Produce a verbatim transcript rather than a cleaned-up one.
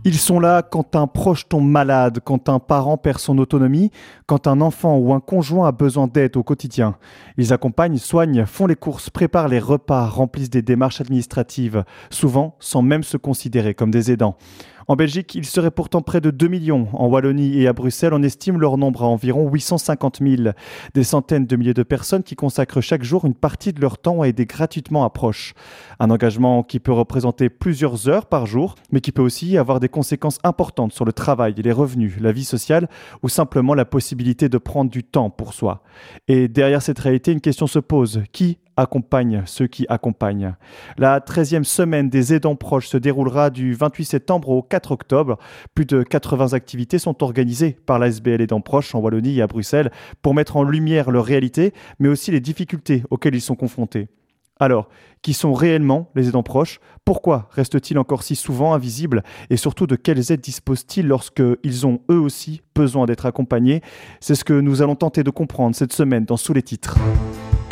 Ils sont là quand un proche tombe malade, quand un parent perd son autonomie, quand un enfant ou un conjoint a besoin d'aide au quotidien. Ils accompagnent, soignent, font les courses, préparent les repas, remplissent des démarches administratives, souvent sans même se considérer comme des aidants. En Belgique, ils seraient pourtant près de deux millions. En Wallonie et à Bruxelles, on estime leur nombre à environ huit cent cinquante mille. Des centaines de milliers de personnes qui consacrent chaque jour une partie de leur temps à aider gratuitement un proche. Un engagement qui peut représenter plusieurs heures par jour, mais qui peut aussi avoir des conséquences importantes sur le travail, les revenus, la vie sociale ou simplement la possibilité de prendre du temps pour soi. Et derrière cette réalité, une question se pose. Qui accompagne ceux qui accompagnent? La treizième semaine des aidants proches se déroulera du vingt-huit septembre au quatre octobre. Plus de quatre-vingts activités sont organisées par l'A S B L Aidants Proches en Wallonie et à Bruxelles pour mettre en lumière leur réalité, mais aussi les difficultés auxquelles ils sont confrontés. Alors, qui sont réellement les aidants proches? Pourquoi restent-ils encore si souvent invisibles? Et surtout, de quelles aides disposent-ils lorsqu'ils ont eux aussi besoin d'être accompagnés? C'est ce que nous allons tenter de comprendre cette semaine dans Sous les titres.